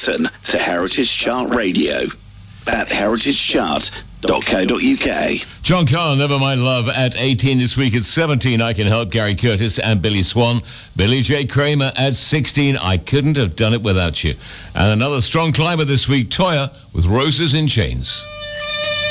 listen to Heritage Chart Radio at heritagechart.co.uk. John Carr, Never Mind Love at 18 this week. At 17, I Can Help, Gary Curtis and Billy Swan. Billy J. Kramer at 16, I Couldn't Have Done It Without You. And another strong climber this week, Toya with Roses in Chains.